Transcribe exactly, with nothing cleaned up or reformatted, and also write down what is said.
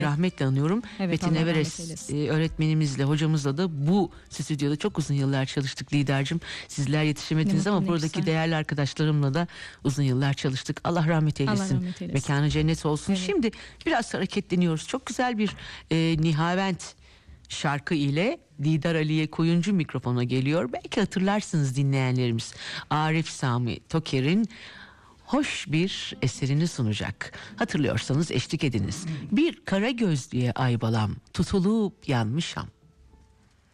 rahmetle anıyorum. Evet, Metin Allah rahmet Everes eylesin. e, öğretmenimizle, hocamızla da bu stüdyoda çok uzun yıllar çalıştık Lider'cim. Sizler yetişemediniz Ne ama mutlu, ne buradaki güzel. değerli arkadaşlarımla da uzun yıllar çalıştık. Allah rahmet eylesin. Allah rahmet eylesin. Mekanı cennet olsun. Evet. Şimdi biraz hareketleniyoruz. Çok güzel bir e, Nihavent şarkı ile Didar Aliye Koyuncu mikrofona geliyor. Belki hatırlarsınız dinleyenlerimiz. Arif Sami Toker'in hoş bir eserini sunacak. Hatırlıyorsanız eşlik ediniz. Bir kara gözlüye ay balam, tutulup yanmışam.